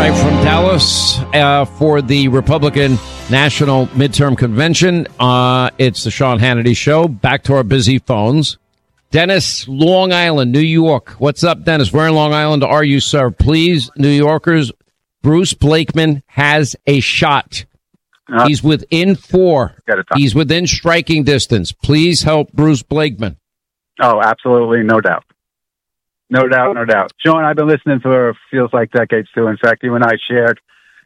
live from Dallas for the Republican National Midterm Convention. It's the Sean Hannity Show. Back to our busy phones. Dennis, Long Island, New York. What's up, Dennis? Where in Long Island are you, sir? Please, New Yorkers, Bruce Blakeman has a shot. He's within 4. He's within striking distance. Please help Bruce Blakeman. Oh, absolutely. No doubt. No doubt, no doubt. Sean, I've been listening for feels like decades, too. In fact, you and I shared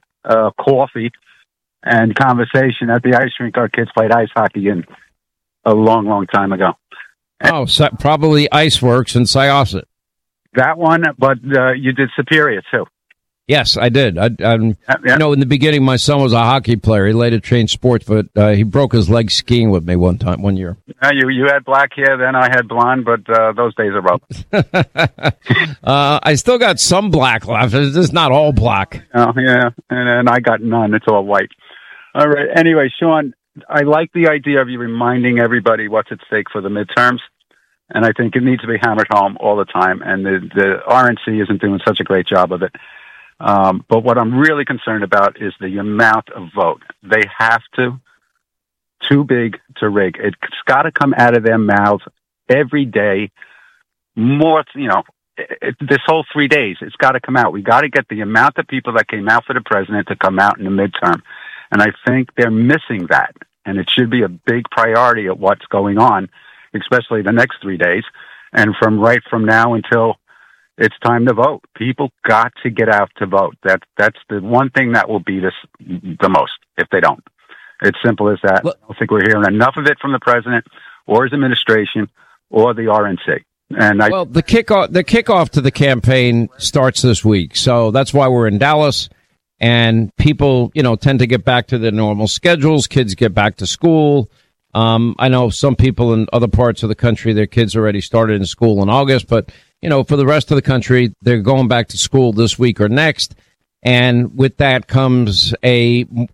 coffee and conversation at the ice rink our kids played ice hockey in a long, long time ago. Oh, so probably Iceworks in Syosset. That one, but you did Superior, too. Yes, I did. You know, in the beginning, my son was a hockey player. He later changed sports, but he broke his leg skiing with me one year. You had black hair, then I had blonde, but those days are over. I still got some black left. It's just not all black. Oh, yeah, and I got none. It's all white. All right. Anyway, Sean, I like the idea of you reminding everybody what's at stake for the midterms, and I think it needs to be hammered home all the time, and the RNC isn't doing such a great job of it. But what I'm really concerned about is the amount of vote. They have to. Too big to rig. It's got to come out of their mouths every day. More, this whole 3 days, it's got to come out. We got to get the amount of people that came out for the president to come out in the midterm. And I think they're missing that. And it should be a big priority of what's going on, especially the next 3 days. And from now until it's time to vote. People got to get out to vote. That's the one thing that will beat us the most if they don't. It's simple as that. I don't think we're hearing enough of it from the president or his administration or the RNC. Well, the kickoff to the campaign starts this week, so that's why we're in Dallas. And people, tend to get back to their normal schedules. Kids get back to school. I know some people in other parts of the country, their kids already started in school in August, but for the rest of the country, they're going back to school this week or next. And with that comes the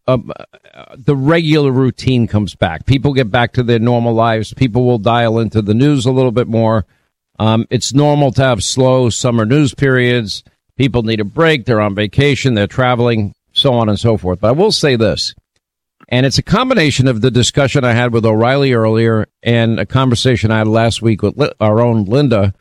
regular routine comes back. People get back to their normal lives. People will dial into the news a little bit more. It's normal to have slow summer news periods. People need a break. They're on vacation. They're traveling, so on and so forth. But I will say this, and it's a combination of the discussion I had with O'Reilly earlier and a conversation I had last week with our own Linda,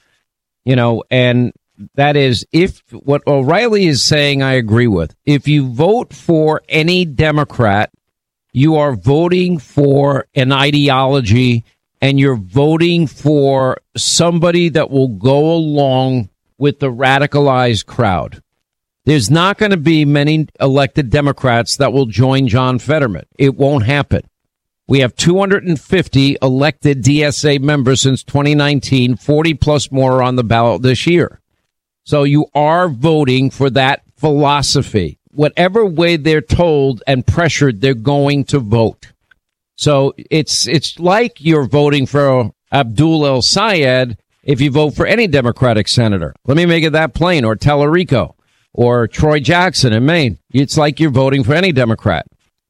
and that is, if what O'Reilly is saying, I agree with. If you vote for any Democrat, you are voting for an ideology, and you're voting for somebody that will go along with the radicalized crowd. There's not going to be many elected Democrats that will join John Fetterman. It won't happen. We have 250 elected DSA members since 2019, 40 plus more on the ballot this year. So you are voting for that philosophy. Whatever way they're told and pressured, they're going to vote. So it's like you're voting for Abdul El Sayed if you vote for any Democratic senator. Let me make it that plain. Or Tallarico or Troy Jackson in Maine. It's like you're voting for any Democrat.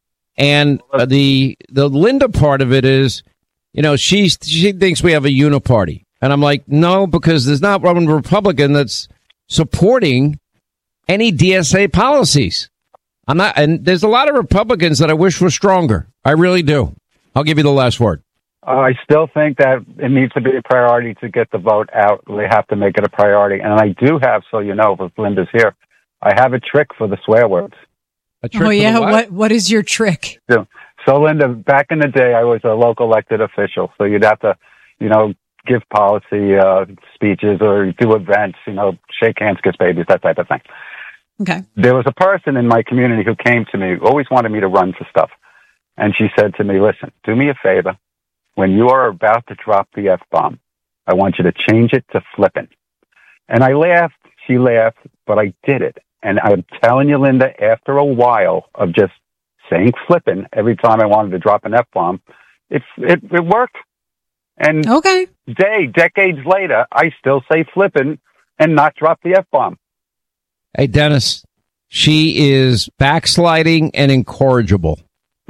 And the Linda part of it is, she thinks we have a uniparty. And I'm like, no, because there's not one Republican that's supporting any DSA policies. And there's a lot of Republicans that I wish were stronger. I really do. I'll give you the last word. I still think that it needs to be a priority to get the vote out. They have to make it a priority. And I do have, so if Linda's here, I have a trick for the swear words. A trick for the what? What is your trick? So Linda, back in the day, I was a local elected official. So you'd have to, give policy speeches or do events, shake hands, kiss babies, that type of thing. Okay. There was a person in my community who came to me, always wanted me to run for stuff. And she said to me, listen, do me a favor. When you are about to drop the F-bomb, I want you to change it to flippin'. And I laughed. She laughed, but I did it. And I'm telling you, Linda, after a while of just saying flippin' every time I wanted to drop an F-bomb, it worked. And decades later, I still say flippin' and not drop the F-bomb. Hey, Dennis, she is backsliding and incorrigible.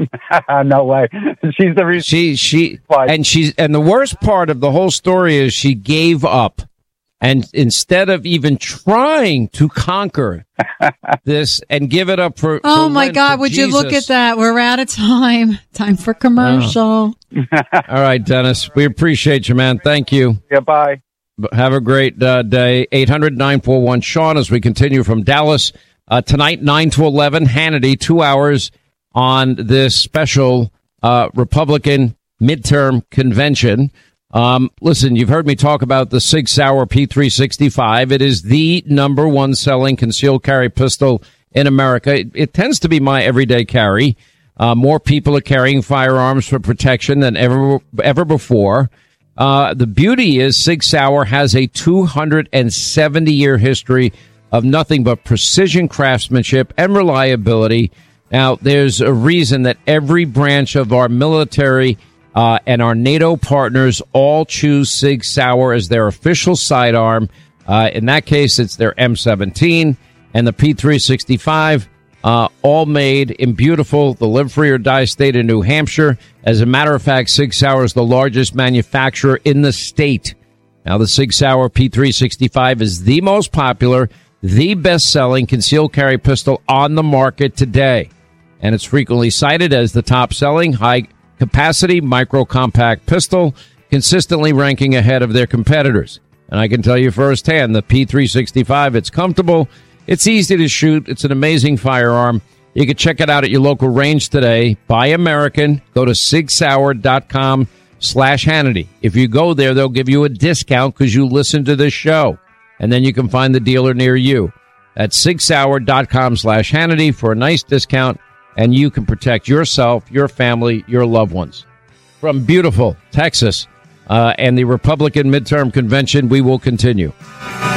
No way. She's the reason. And the worst part of the whole story is she gave up. And instead of even trying to conquer this and give it up for Oh, my Lent, God. for Would you look at Jesus. that? We're out of time. Time for commercial. All right, Dennis. We appreciate you, man. Thank you. Yeah, bye. Have a great day. 800-941-SEAN as we continue from Dallas. Tonight, 9 to 11, Hannity, 2 hours on this special Republican midterm convention. Listen, you've heard me talk about the Sig Sauer P365. It is the number one selling concealed carry pistol in America. It tends to be my everyday carry. More people are carrying firearms for protection than ever before. The beauty is Sig Sauer has a 270-year history of nothing but precision craftsmanship and reliability. Now, there's a reason that every branch of our military and our NATO partners all choose Sig Sauer as their official sidearm. In that case, it's their M17 and the P365, all made in beautiful, the Live Free or Die state of New Hampshire. As a matter of fact, Sig Sauer is the largest manufacturer in the state. Now, the Sig Sauer P365 is the most popular, the best-selling concealed carry pistol on the market today. And it's frequently cited as the top-selling high-capacity micro-compact pistol, consistently ranking ahead of their competitors. And I can tell you firsthand, the P365, it's comfortable, it's easy to shoot, it's an amazing firearm. You can check it out at your local range today. Buy American. Go to sigsauer.com/Hannity. If you go there, they'll give you a discount because you listen to this show. And then you can find the dealer near you. That's sigsauer.com/Hannity for a nice discount, and you can protect yourself, your family, your loved ones. From beautiful Texas and the Republican midterm convention, we will continue.